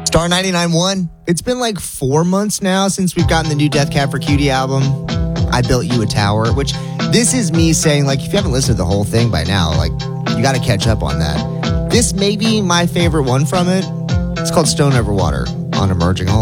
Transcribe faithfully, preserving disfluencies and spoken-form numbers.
Star ninety-nine point one. It's been like four months now since we've gotten the new Death Cab for Cutie album. I Built You a Tower, which this is me saying, like, if you haven't listened to the whole thing by now, like, you got to catch up on that. This may be my favorite one from it. It's called Stone Over Water on Emerging Hall.